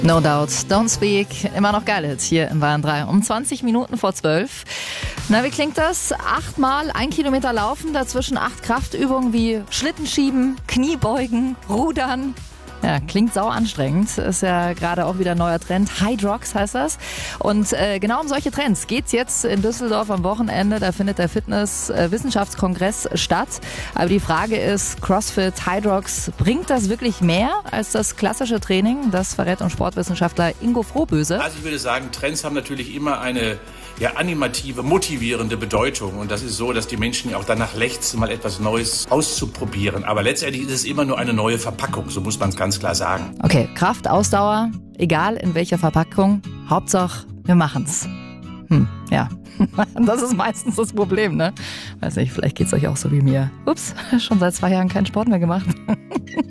No Doubt, Don't Speak, immer noch geil jetzt hier in Bayern 3 um 20 Minuten vor 12. Na, wie klingt das? 8-mal 1 Kilometer laufen, dazwischen 8 Kraftübungen wie Schlittenschieben, Kniebeugen, Rudern. Ja, klingt sau anstrengend. Ist ja gerade auch wieder ein neuer Trend. Hydrox heißt das. Und genau um solche Trends geht's jetzt in Düsseldorf am Wochenende. Da findet der Fitness-Wissenschaftskongress statt. Aber die Frage ist, CrossFit, Hydrox, bringt das wirklich mehr als das klassische Training? Das verrät uns Sportwissenschaftler Ingo Frohböse. Also ich würde sagen, Trends haben natürlich immer eine animative, motivierende Bedeutung. Und das ist so, dass die Menschen ja auch danach lechzen, mal etwas Neues auszuprobieren. Aber letztendlich ist es immer nur eine neue Verpackung, so muss man es ganz klar sagen. Okay, Kraft, Ausdauer, egal in welcher Verpackung, Hauptsache wir machen's. Ja, das ist meistens das Problem, ne? Weiß nicht, vielleicht geht's euch auch so wie mir. Ups, schon seit 2 Jahren keinen Sport mehr gemacht.